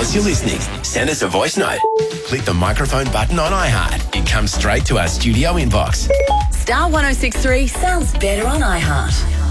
us you're listening. Send us a voice note. Click the microphone button on iHeart. It comes straight to our studio inbox. Star 106.3 sounds better on iHeart.